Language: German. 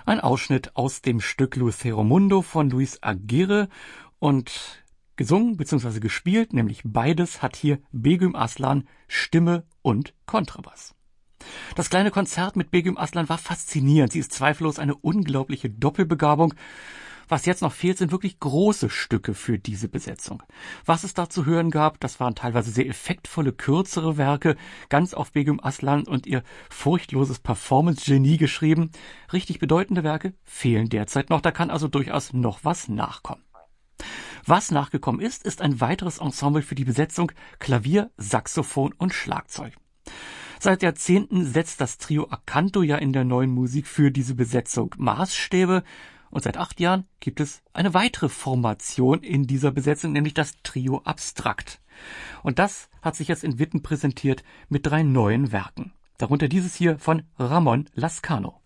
Ein Ausschnitt aus dem Stück Lucero Mundo von Luis Aguirre und gesungen bzw. gespielt, nämlich beides, hat hier Begüm Aslan, Stimme und Kontrabass. Das kleine Konzert mit Begüm Aslan war faszinierend. Sie ist zweifellos eine unglaubliche Doppelbegabung. Was jetzt noch fehlt, sind wirklich große Stücke für diese Besetzung. Was es da zu hören gab, das waren teilweise sehr effektvolle, kürzere Werke, ganz auf Begüm Aslan und ihr furchtloses Performance-Genie geschrieben. Richtig bedeutende Werke fehlen derzeit noch, da kann also durchaus noch was nachkommen. Was nachgekommen ist ein weiteres Ensemble für die Besetzung Klavier, Saxophon und Schlagzeug. Seit Jahrzehnten setzt das Trio Acanto ja in der neuen Musik für diese Besetzung Maßstäbe. Und seit 8 Jahren gibt es eine weitere Formation in dieser Besetzung, nämlich das Trio Abstrakt. Und das hat sich jetzt in Witten präsentiert mit 3 neuen Werken. Darunter dieses hier von Ramón Lazcano.